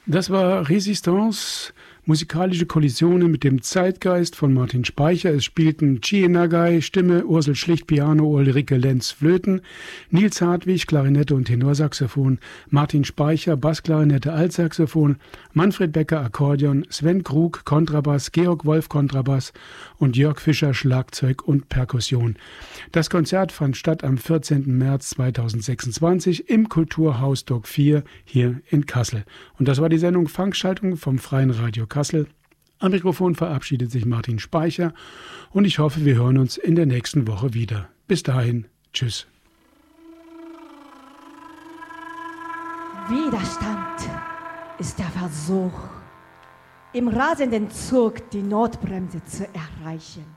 Das war Resistance, musikalische Kollisionen mit dem Zeitgeist von Martin Speicher. Es spielten Chie Nagai, Stimme, Ursel Schlicht, Piano, Ulrike Lenz, Flöten, Nils Hartwig, Klarinette und Tenorsaxophon, Martin Speicher, Bassklarinette, Altsaxophon, Manfred Becker, Akkordeon, Sven Krug, Kontrabass, Georg Wolf, Kontrabass und Jörg Fischer, Schlagzeug und Perkussion. Das Konzert fand statt am 14. März 2026 im Kulturhaus Dock 4 hier in Kassel. Und das war die Sendung Funkschaltung vom Freien Radio Kassel. Am Mikrofon verabschiedet sich Martin Speicher und ich hoffe, wir hören uns in der nächsten Woche wieder. Bis dahin, tschüss. Widerstand ist der Versuch, im rasenden Zug die Notbremse zu erreichen.